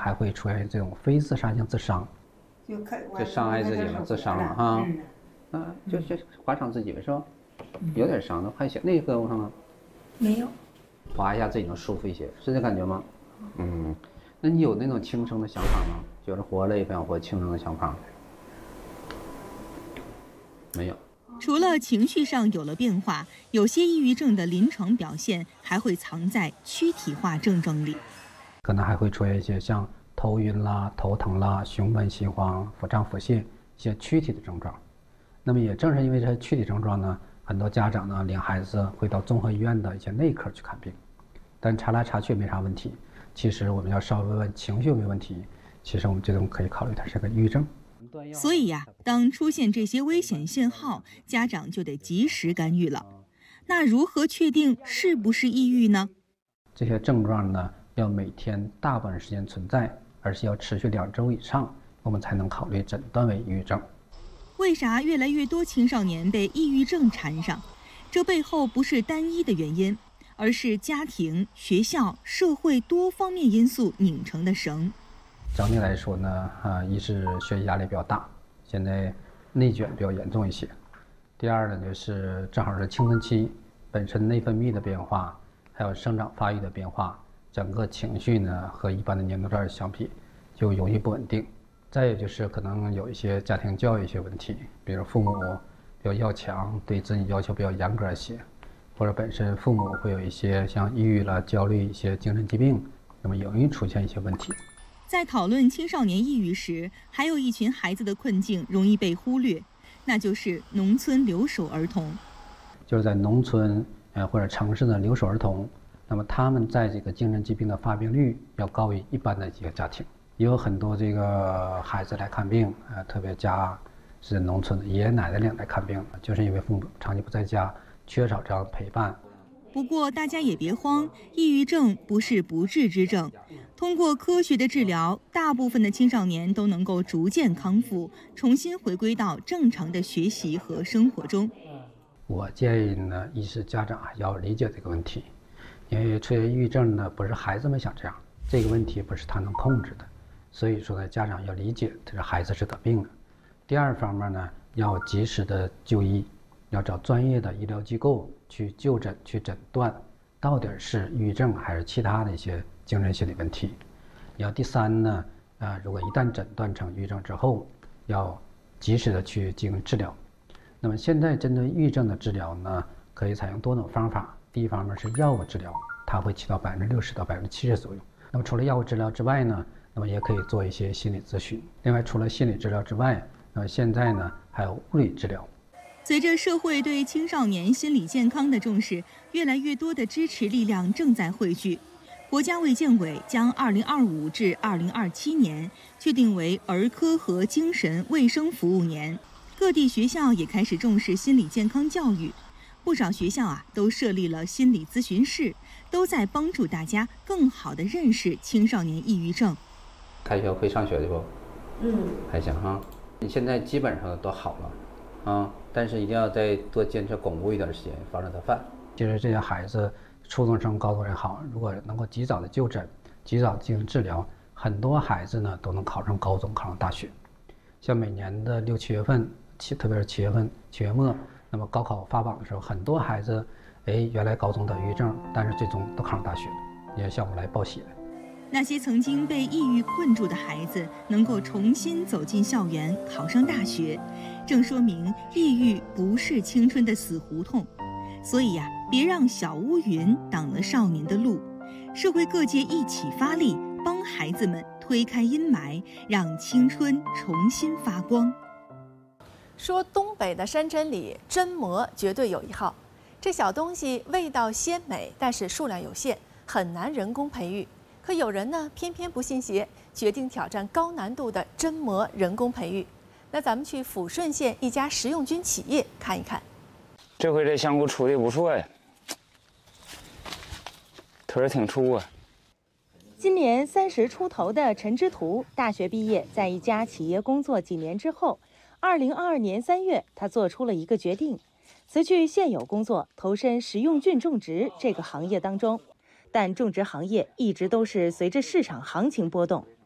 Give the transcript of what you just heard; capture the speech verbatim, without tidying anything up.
还会出现这种非自杀性自伤， 就就伤害自己了，自伤了哈。嗯，啊，就就划伤自己是吧？有点伤的，还行。那个我看看， 没有， 划一下自己能舒服一些，是这感觉吗？嗯，那你有那种轻生的想法吗？就是活了也不想活，轻生的想法？没有。 除了情绪上有了变化，有些抑郁症的临床表现还会藏在躯体化症状里， 可能还会出现一些像头晕啦、头疼啦、胸闷心慌、腹胀腹泻一些躯体的症状。那么也正是因为这些躯体症状呢，很多家长呢领孩子会到综合医院的一些内科去看病，但查来查去没啥问题。其实我们要稍微问问情绪有没有问题，其实我们最终可以考虑它是个抑郁症。 所以呀、啊，当出现这些危险信号，家长就得及时干预了。那如何确定是不是抑郁呢？ 这些症状呢，要每天大部分时间存在，而且要持续两周以上，我们才能考虑诊断为抑郁症。 为啥越来越多青少年被抑郁症缠上？这背后不是单一的原因，而是家庭、学校、社会多方面因素拧成的绳。 整体来说呢，啊，一是学习压力比较大，现在内卷比较严重一些；第二呢，就是正好是青春期，本身内分泌的变化，还有生长发育的变化，整个情绪呢和一般的年龄段相比，就容易不稳定。再有就是可能有一些家庭教育一些问题，比如父母比较要强，对子女要求比较严格一些，或者本身父母会有一些像抑郁了、焦虑一些精神疾病，那么容易出现一些问题。 在讨论青少年抑郁时，还有一群孩子的困境容易被忽略，那就是农村留守儿童。 就是在农村呃或者城市的留守儿童，那么他们在这个精神疾病的发病率要高于一般的这个家庭。也有很多这个孩子来看病，呃，特别家是农村的爷爷奶奶领来看病，就是因为父母长期不在家，缺少这样的陪伴。 不过大家也别慌，抑郁症不是不治之症。通过科学的治疗，大部分的青少年都能够逐渐康复，重新回归到正常的学习和生活中。 我建议呢，一是家长要理解这个问题，因为出现抑郁症呢，不是孩子们想这样，这个问题不是他能控制的，所以说呢，家长要理解这个孩子是得病了。第二方面呢，要及时的就医，要找专业的医疗机构去就诊、去诊断，到底是抑郁症还是其他的一些精神心理问题。要第三呢，呃，如果一旦诊断成抑郁症之后，要及时的去进行治疗。那么现在针对抑郁症的治疗呢，可以采用多种方法。第一方面是药物治疗，它会起到百分之六十到百分之七十作用。那么除了药物治疗之外呢，那么也可以做一些心理咨询。另外，除了心理治疗之外，那么现在呢还有物理治疗。 随着社会对青少年心理健康的重视，越来越多的支持力量正在汇聚。国家卫健委将二零二五至二零二七年确定为儿科和精神卫生服务年，各地学校也开始重视心理健康教育。不少学校啊都设立了心理咨询室，都在帮助大家更好地认识青少年抑郁症。 开学会上学的不？ 嗯， 还行哈。你现在基本上都好了，啊，但是一定要再多坚持巩固一段时间，防止他犯。其实这些孩子，初中生、高中也好，如果能够及早的就诊，及早进行治疗，很多孩子呢都能考上高中、考上大学。像每年的六七月份，七特别是七月份、七月末，那么高考发榜的时候，很多孩子，哎，原来高中得抑郁症，但是最终都考上大学了，也向我们来报喜了。 那些曾经被抑郁困住的孩子能够重新走进校园，考上大学，正说明抑郁不是青春的死胡同。所以呀、啊，别让小乌云挡了少年的路。社会各界一起发力，帮孩子们推开阴霾，让青春重新发光。 说东北的山珍里，榛蘑绝对有一号。这小东西味道鲜美，但是数量有限，很难人工培育。可有人呢偏偏不信邪，决定挑战高难度的榛蘑人工培育。那咱们去抚顺县一家食用菌企业看一看。 这回这香菇出的不错呀，腿儿挺粗啊。 今年三十出头的陈之图，大学毕业，在一家企业工作几年之后，二零二二年三月，他做出了一个决定，辞去现有工作，投身食用菌种植这个行业当中。但种植行业一直都是随着市场行情波动。